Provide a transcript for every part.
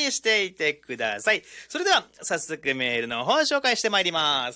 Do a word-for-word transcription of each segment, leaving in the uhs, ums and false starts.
にしていてください。それでは早速メールの方を紹介してまいります。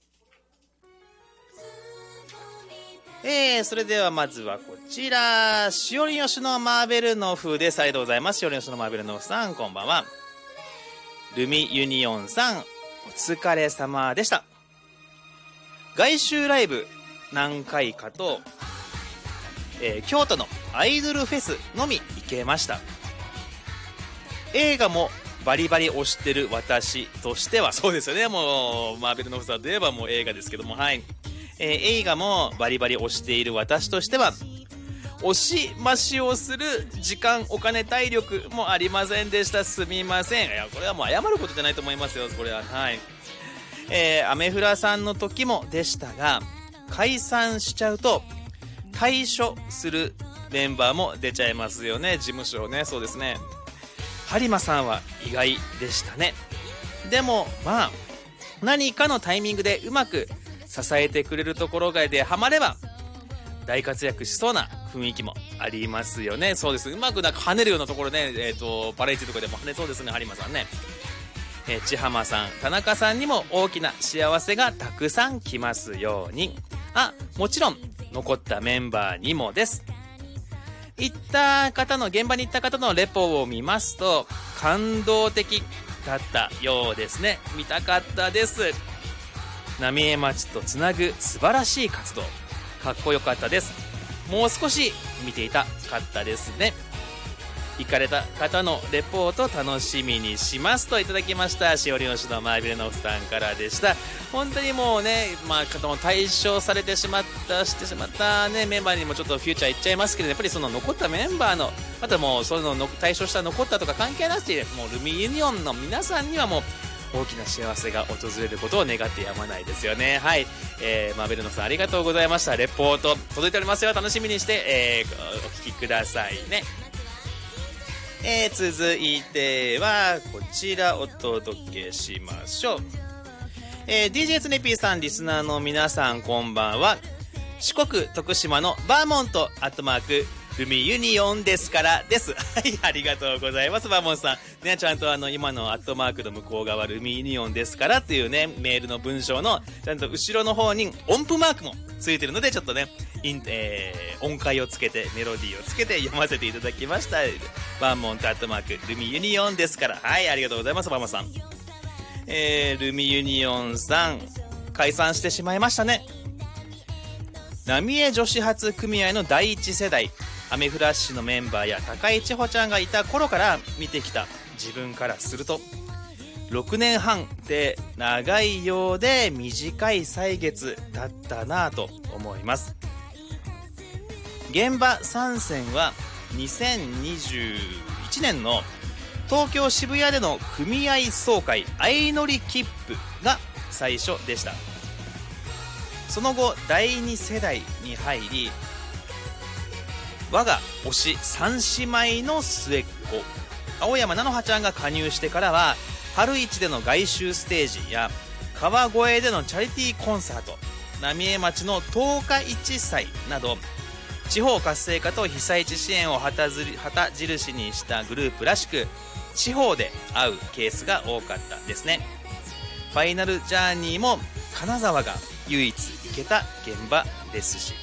えー、それではまずはこちら、しおりよしのマーベルノフです。ありがとうございます。しおりよしのマーベルノフさん、こんばんは。ルミユニオンさん、お疲れ様でした。外周ライブ何回かと、えー、京都のアイドルフェスのみ行けました。映画もバリバリ推してる私としては、そうですよね、もうマーベルノフさんといえばもう映画ですけども、はい、えー、映画もバリバリ推している私としては、押し増しをする時間、お金、体力もありませんでした。すみません。いや、これはもう謝ることじゃないと思いますよ、これは。はい。えー、アメフラさんの時もでしたが、解散しちゃうと退所するメンバーも出ちゃいますよね、事務所ね。そうですね。播磨さんは意外でしたね。でもまあ何かのタイミングでうまく支えてくれるところがでハマれば大活躍しそうな雰囲気もありますよね。そうです。うまくなんか跳ねるようなところね、えっとバラエティとかでも跳ねそうですね、播磨さんね。えー、千浜さん、田中さんにも大きな幸せがたくさん来ますように。あ、もちろん残ったメンバーにもです。行った方の現場に行った方のレポを見ますと感動的だったようですね。見たかったです。浪江町とつなぐ素晴らしい活動、かっこよかったです。もう少し見ていたかったですね。行かれた方のレポート楽しみにしますといただきました。しおりよしのマーベルノフさんからでした。本当にもうね、まあ対象されてしまったしてしまったねメンバーにもちょっとフューチャーいっちゃいますけど、やっぱりその残ったメンバーの、またもうその対象した残ったとか関係なしで、もうルミユニオンの皆さんにはもう大きな幸せが訪れることを願ってやまないですよね。はい、えー、マーベルノフさんありがとうございました。レポート届いておりますよ。楽しみにして、えー、お聞きくださいね。えー、続いてはこちらお届けしましょう。えー、ディージェー ツネピーさん、リスナーの皆さんこんばんは。四国徳島のバーモントアットマークルミユニオンですからです。はい、ありがとうございます。バーモンさんね、ちゃんとあの今のアットマークの向こう側ルミユニオンですからっていうねメールの文章のちゃんと後ろの方に音符マークもついてるので、ちょっとねイン、えー、音階をつけてメロディーをつけて読ませていただきました。バーモントアットマークルミユニオンですから。はい、ありがとうございます。バーモンさん、えー、ルミユニオンさん解散してしまいましたね。浪江女子発組合の第一世代、アメフラッシュのメンバーや高井千穂ちゃんがいた頃から見てきた自分からするとろくねんはんって長いようで短い歳月だったなぁと思います。現場参戦はにせんにじゅういちねんの東京渋谷での組合総会相乗り切符が最初でした。その後だいに世代に入り、我が推し三姉妹の末っ子青山菜乃葉ちゃんが加入してからは、春市での外周ステージや川越でのチャリティーコンサート、浪江町の十日市祭など地方活性化と被災地支援を旗印にしたグループらしく、地方で会うケースが多かったですね。ファイナルジャーニーも金沢が唯一行けた現場ですし、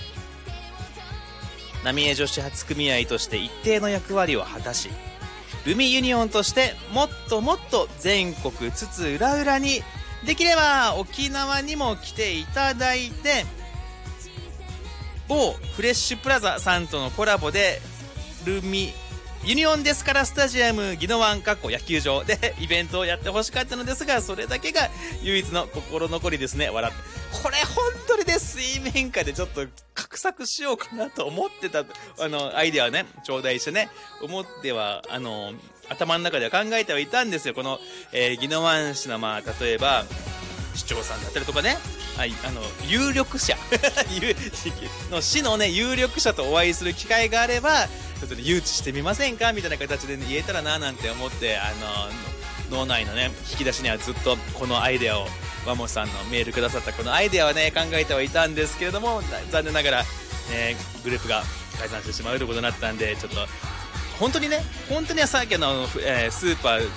浪江女子発組合として一定の役割を果たし、ルミユニオンとしてもっともっと全国津々浦々に、できれば沖縄にも来ていただいて、某フレッシュプラザさんとのコラボでルミユニオンですからスタジアム宜野湾野球場でイベントをやってほしかったのですが、それだけが唯一の心残りですね。笑って、これ本当にね水面下でちょっと画策しようかなと思ってた、あのアイデアをね頂戴してね、思ってはあの頭の中では考えてはいたんですよ。この、えー、宜野湾市の、まあ、例えば市長さんだったりとかね、はい、あの有力者の市のね有力者とお会いする機会があれば、ちょっと誘致してみませんかみたいな形で、ね、言えたらななんて思って、あの脳内のね引き出しにはずっとこのアイデアを、ワモさんのメールくださったこのアイデアはね考えてはいたんですけれども、残念ながら、ね、グループが解散してしまうということになったんで、ちょっと本当にね本当にさっきの、えー、スーパー